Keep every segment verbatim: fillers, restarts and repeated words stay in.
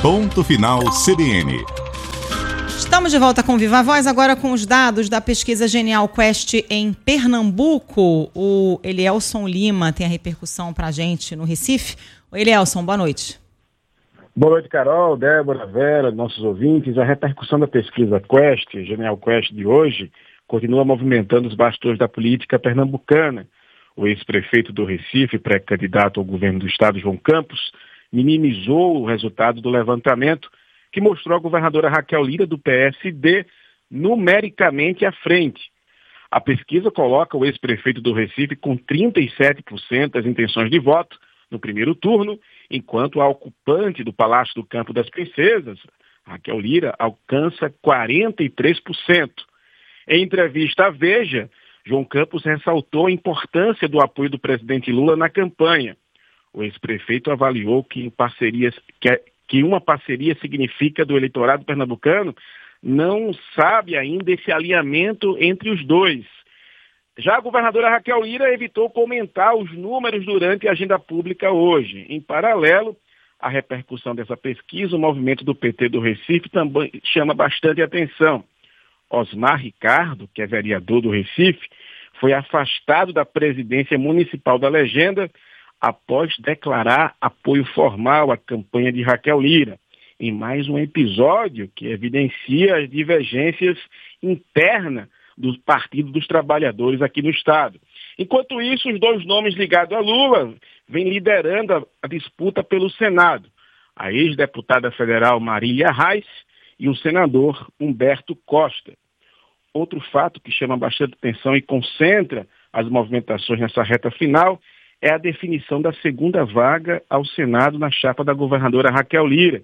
Ponto Final C B N. Estamos de volta com Viva Voz, agora com os dados da pesquisa Genial Quest em Pernambuco. O Elielson Lima tem a repercussão para a gente no Recife. Oi, Elielson, boa noite. Boa noite, Carol, Débora, Vera, nossos ouvintes. A repercussão da pesquisa Quest, Genial Quest de hoje, continua movimentando os bastidores da política pernambucana. O ex-prefeito do Recife, pré-candidato ao governo do estado, João Campos, minimizou o resultado do levantamento, que mostrou a governadora Raquel Lira, do P S D, numericamente à frente. A pesquisa coloca o ex-prefeito do Recife com trinta e sete por cento das intenções de voto no primeiro turno, enquanto a ocupante do Palácio do Campo das Princesas, Raquel Lira, alcança quarenta e três por cento. Em entrevista à Veja, João Campos ressaltou a importância do apoio do presidente Lula na campanha. O ex-prefeito avaliou que, parcerias, que, que uma parceria significa do eleitorado pernambucano, não sabe ainda esse alinhamento entre os dois. Já a governadora Raquel Lira evitou comentar os números durante a agenda pública hoje. Em paralelo, a repercussão dessa pesquisa, o movimento do P T do Recife também chama bastante atenção. Osmar Ricardo, que é vereador do Recife, foi afastado da presidência municipal da legenda após declarar apoio formal à campanha de Raquel Lira, em mais um episódio que evidencia as divergências internas do Partido dos Trabalhadores aqui no estado. Enquanto isso, os dois nomes ligados a Lula vêm liderando a, a disputa pelo Senado. A ex-deputada federal Marília Reis e o senador Humberto Costa. Outro fato que chama bastante atenção e concentra as movimentações nessa reta final é a definição da segunda vaga ao Senado na chapa da governadora Raquel Lira.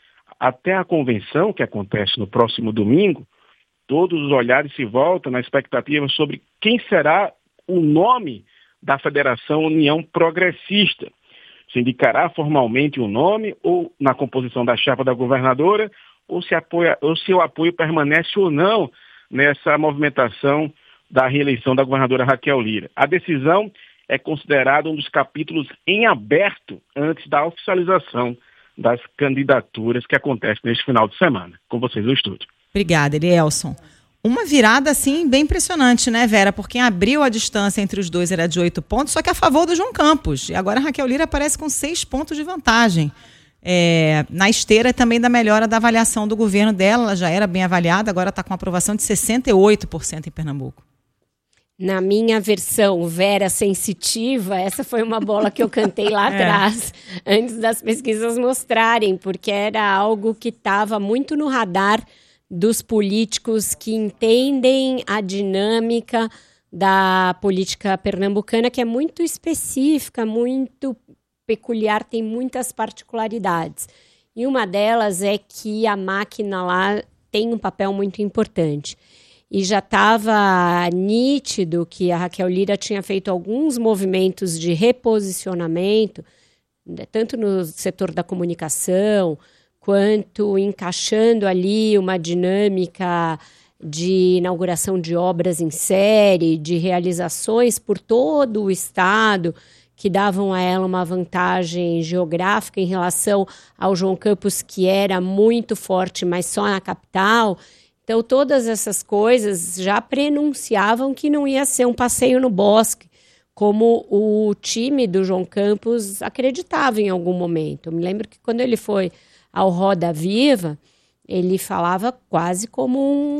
Até a convenção, que acontece no próximo domingo, todos os olhares se voltam na expectativa sobre quem será o nome da Federação União Progressista. Se indicará formalmente um nome ou na composição da chapa da governadora, ou se, apoia, ou se o apoio permanece ou não nessa movimentação da reeleição da governadora Raquel Lira. A decisão é considerada um dos capítulos em aberto antes da oficialização das candidaturas que acontece neste final de semana. Com vocês no estúdio. Obrigada, Elielson. Uma virada, assim, bem impressionante, né, Vera? Porque quem abriu a distância entre os dois era de oito pontos, só que a favor do João Campos. E agora a Raquel Lira aparece com seis pontos de vantagem. É, na esteira também da melhora da avaliação do governo dela, ela já era bem avaliada, agora está com aprovação de sessenta e oito por cento em Pernambuco. Na minha versão Vera sensitiva, essa foi uma bola que eu cantei lá atrás, é. antes das pesquisas mostrarem, porque era algo que estava muito no radar dos políticos que entendem a dinâmica da política pernambucana, que é muito específica, muito peculiar, tem muitas particularidades. E uma delas é que a máquina lá tem um papel muito importante. E já estava nítido que a Raquel Lira tinha feito alguns movimentos de reposicionamento, tanto no setor da comunicação, quanto encaixando ali uma dinâmica de inauguração de obras em série, de realizações por todo o estado, que davam a ela uma vantagem geográfica em relação ao João Campos, que era muito forte, mas só na capital. Então, todas essas coisas já prenunciavam que não ia ser um passeio no bosque, como o time do João Campos acreditava em algum momento. Eu me lembro que quando ele foi ao Roda Viva, ele falava quase como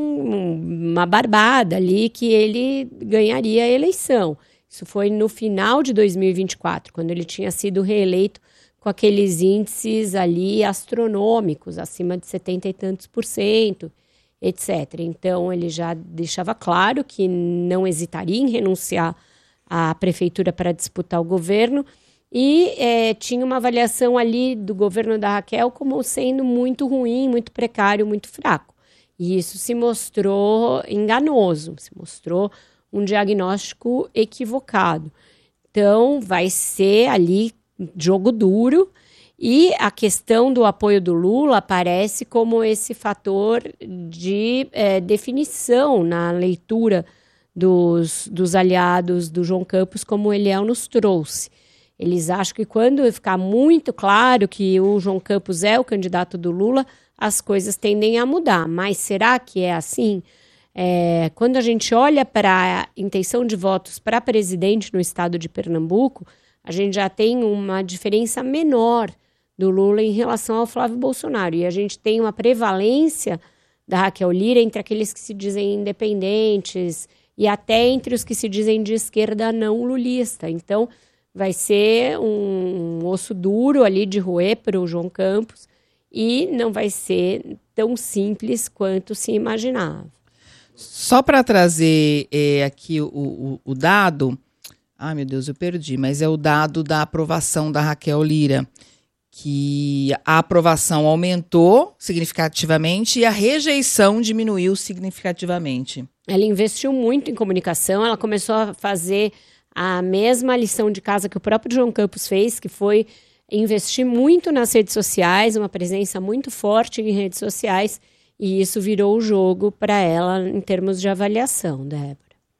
um, uma barbada ali, que ele ganharia a eleição. Isso foi no final de dois mil e vinte e quatro, quando ele tinha sido reeleito com aqueles índices ali astronômicos, acima de setenta e tantos por cento, etcétera. Então, ele já deixava claro que não hesitaria em renunciar à prefeitura para disputar o governo e é, tinha uma avaliação ali do governo da Raquel como sendo muito ruim, muito precário, muito fraco. E isso se mostrou enganoso, se mostrou um diagnóstico equivocado. Então, vai ser ali jogo duro. E a questão do apoio do Lula aparece como esse fator de é, definição na leitura dos, dos aliados do João Campos, como o Eliel nos trouxe. Eles acham que quando ficar muito claro que o João Campos é o candidato do Lula, as coisas tendem a mudar. Mas será que é assim? É, quando a gente olha para a intenção de votos para presidente no estado de Pernambuco, a gente já tem uma diferença menor do Lula em relação ao Flávio Bolsonaro. E a gente tem uma prevalência da Raquel Lira entre aqueles que se dizem independentes e até entre os que se dizem de esquerda não lulista. Então, vai ser um osso duro ali de roer para o João Campos e não vai ser tão simples quanto se imaginava. Só para trazer é, aqui o, o, o dado, ai meu Deus, eu perdi, mas é o dado da aprovação da Raquel Lira, que a aprovação aumentou significativamente e a rejeição diminuiu significativamente. Ela investiu muito em comunicação, ela começou a fazer a mesma lição de casa que o próprio João Campos fez, que foi investir muito nas redes sociais, uma presença muito forte em redes sociais, e isso virou o jogo para ela em termos de avaliação, Débora.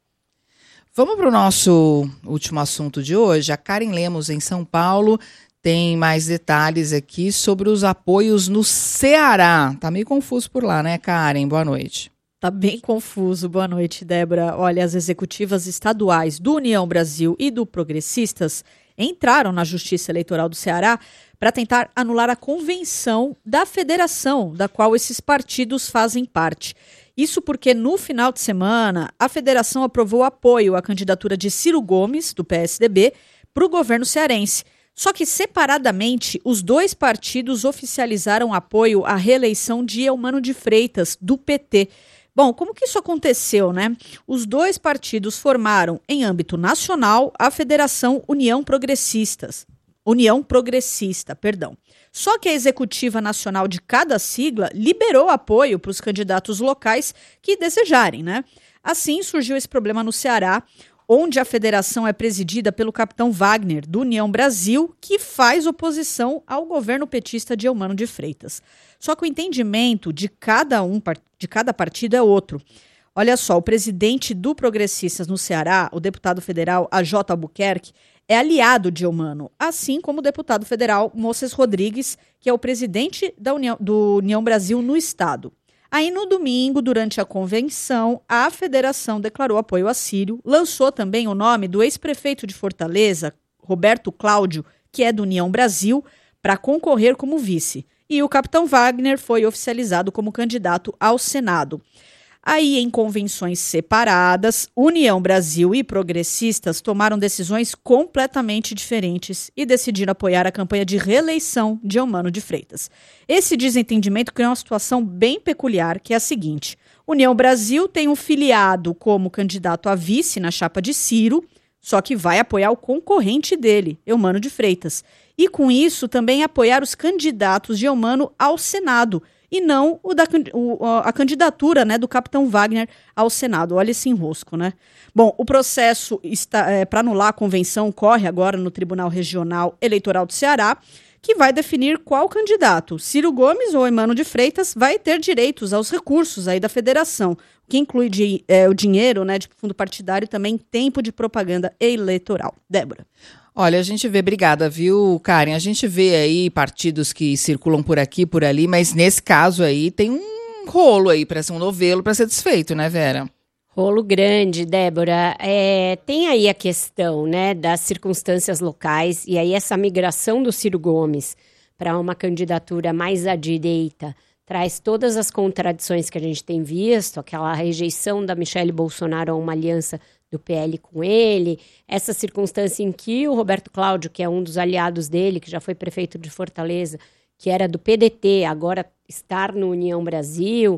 Vamos para o nosso último assunto de hoje. A Karen Lemos, em São Paulo, tem mais detalhes aqui sobre os apoios no Ceará. Tá meio confuso por lá, né, Karen? Boa noite. Tá bem confuso. Boa noite, Débora. Olha, as executivas estaduais do União Brasil e do Progressistas entraram na Justiça Eleitoral do Ceará para tentar anular a convenção da federação da qual esses partidos fazem parte. Isso porque, no final de semana, a federação aprovou apoio à candidatura de Ciro Gomes, do P S D B, para o governo cearense. Só que, separadamente, os dois partidos oficializaram apoio à reeleição de Eumano de Freitas, do P T. Bom, como que isso aconteceu, né? Os dois partidos formaram, em âmbito nacional, a Federação União Progressistas. União Progressista, perdão. Só que a executiva nacional de cada sigla liberou apoio para os candidatos locais que desejarem, né? Assim, surgiu esse problema no Ceará, onde a federação é presidida pelo capitão Wagner, do União Brasil, que faz oposição ao governo petista de Eumano de Freitas. Só que o entendimento de cada um, de cada partido é outro. Olha só, o presidente do Progressistas no Ceará, o deputado federal A J Albuquerque, é aliado de Eumano, assim como o deputado federal Moisés Rodrigues, que é o presidente da União, do União Brasil no estado. Aí, no domingo, durante a convenção, a federação declarou apoio a Ciro, lançou também o nome do ex-prefeito de Fortaleza, Roberto Cláudio, que é do União Brasil, para concorrer como vice. E o capitão Wagner foi oficializado como candidato ao Senado. Aí, em convenções separadas, União Brasil e Progressistas tomaram decisões completamente diferentes e decidiram apoiar a campanha de reeleição de Eumano de Freitas. Esse desentendimento criou uma situação bem peculiar, que é a seguinte: União Brasil tem um filiado como candidato a vice na chapa de Ciro, só que vai apoiar o concorrente dele, Eumano de Freitas. E, com isso, também apoiar os candidatos de Eumano ao Senado, e não o da, o, a candidatura, né, do capitão Wagner ao Senado. Olha esse enrosco, né? Bom, o processo é, para anular a convenção corre agora no Tribunal Regional Eleitoral do Ceará, que vai definir qual candidato, Ciro Gomes ou Eumano de Freitas, vai ter direitos aos recursos aí da federação, o que inclui de, é, o dinheiro, né, de fundo partidário e também tempo de propaganda eleitoral. Débora. Olha, a gente vê, obrigada, viu, Karen? A gente vê aí partidos que circulam por aqui, por ali, mas nesse caso aí tem um rolo aí, parece um novelo para ser desfeito, né, Vera? Rolo grande, Débora. É, tem aí a questão, né, das circunstâncias locais, e aí essa migração do Ciro Gomes para uma candidatura mais à direita traz todas as contradições que a gente tem visto, aquela rejeição da Michele Bolsonaro a uma aliança do P L com ele, essa circunstância em que o Roberto Cláudio, que é um dos aliados dele, que já foi prefeito de Fortaleza, que era do P D T, agora estar no União Brasil.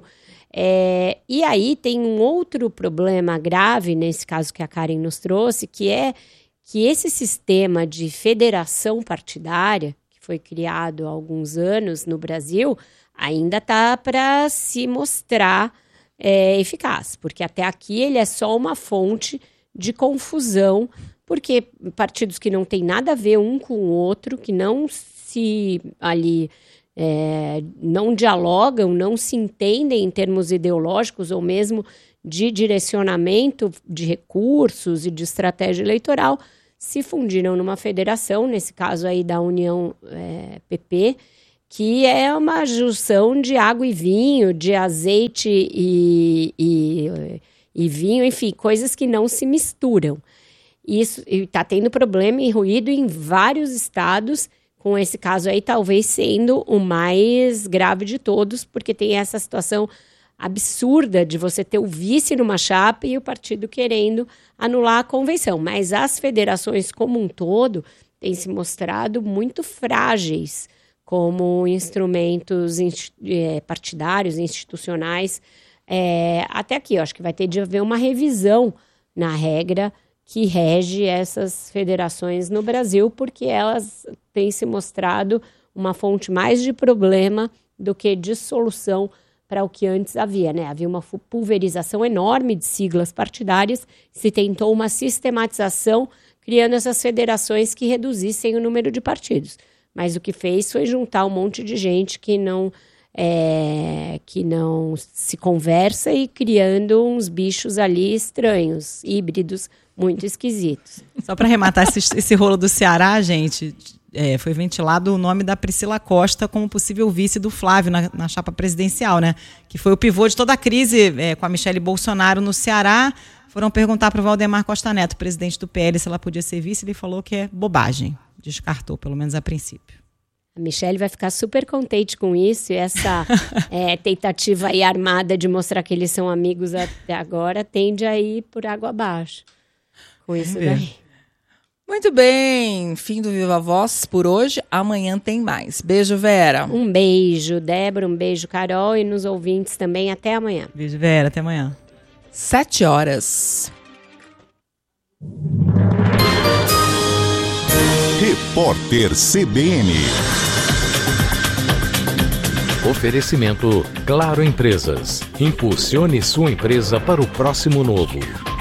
É, e aí tem um outro problema grave, nesse caso que a Karen nos trouxe, que é que esse sistema de federação partidária, que foi criado há alguns anos no Brasil, ainda está para se mostrar É, eficaz, porque até aqui ele é só uma fonte de confusão, porque partidos que não têm nada a ver um com o outro, que não se ali é, não dialogam, não se entendem em termos ideológicos ou mesmo de direcionamento de recursos e de estratégia eleitoral, se fundiram numa federação, nesse caso aí da União é, P P, que é uma junção de água e vinho, de azeite e, e, e vinho, enfim, coisas que não se misturam. Isso está tendo problema e ruído em vários estados, com esse caso aí talvez sendo o mais grave de todos, porque tem essa situação absurda de você ter o vice numa chapa e o partido querendo anular a convenção. Mas as federações como um todo têm se mostrado muito frágeis como instrumentos é, partidários, institucionais. É, até aqui, eu acho que vai ter de haver uma revisão na regra que rege essas federações no Brasil, porque elas têm se mostrado uma fonte mais de problema do que de solução para o que antes havia, né? Havia uma pulverização enorme de siglas partidárias, se tentou uma sistematização, criando essas federações que reduzissem o número de partidos. Mas o que fez foi juntar um monte de gente que não, é, que não se conversa e criando uns bichos ali estranhos, híbridos, muito esquisitos. Só para arrematar esse, esse rolo do Ceará, gente, é, foi ventilado o nome da Priscila Costa como possível vice do Flávio na, na chapa presidencial, né? Que foi o pivô de toda a crise é, com a Michele Bolsonaro no Ceará. Foram perguntar para o Valdemar Costa Neto, presidente do P L, se ela podia ser vice. Ele falou que é bobagem. Descartou, pelo menos a princípio. A Michele vai ficar super contente com isso, e essa é, tentativa aí armada de mostrar que eles são amigos até agora tende a ir por água abaixo com isso daí. Muito bem, fim do Viva Voz por hoje. Amanhã tem mais. Beijo, Vera. Um beijo, Débora, um beijo, Carol, e nos ouvintes também. Até amanhã. Beijo, Vera, até amanhã. Sete horas. Repórter C B N. Oferecimento Claro Empresas. Impulsione sua empresa para o próximo novo.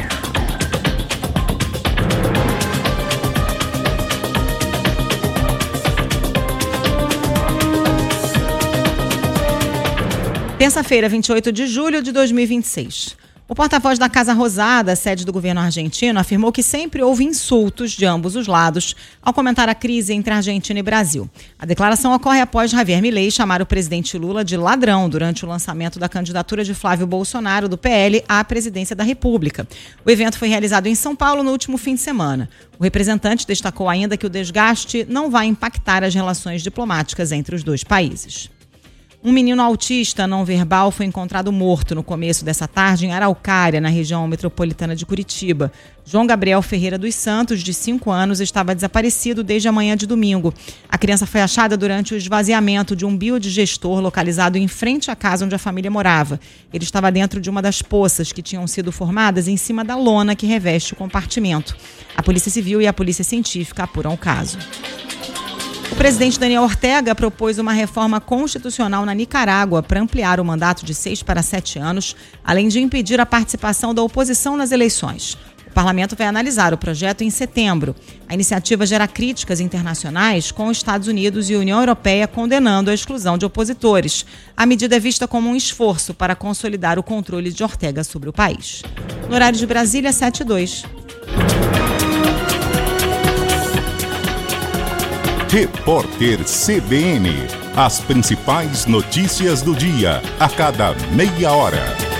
Terça-feira, vinte e oito de julho de dois mil e vinte e seis. O porta-voz da Casa Rosada, sede do governo argentino, afirmou que sempre houve insultos de ambos os lados ao comentar a crise entre Argentina e Brasil. A declaração ocorre após Javier Milei chamar o presidente Lula de ladrão durante o lançamento da candidatura de Flávio Bolsonaro, do P L, à presidência da República. O evento foi realizado em São Paulo no último fim de semana. O representante destacou ainda que o desgaste não vai impactar as relações diplomáticas entre os dois países. Um menino autista não verbal foi encontrado morto no começo dessa tarde em Araucária, na região metropolitana de Curitiba. João Gabriel Ferreira dos Santos, de cinco anos, estava desaparecido desde a manhã de domingo. A criança foi achada durante o esvaziamento de um biodigestor localizado em frente à casa onde a família morava. Ele estava dentro de uma das poças que tinham sido formadas em cima da lona que reveste o compartimento. A Polícia Civil e a Polícia Científica apuram o caso. O presidente Daniel Ortega propôs uma reforma constitucional na Nicarágua para ampliar o mandato de seis para sete anos, além de impedir a participação da oposição nas eleições. O parlamento vai analisar o projeto em setembro. A iniciativa gera críticas internacionais, com os Estados Unidos e a União Europeia condenando a exclusão de opositores. A medida é vista como um esforço para consolidar o controle de Ortega sobre o país. No horário de Brasília, sete e dois. Repórter C B N. As principais notícias do dia, a cada meia hora.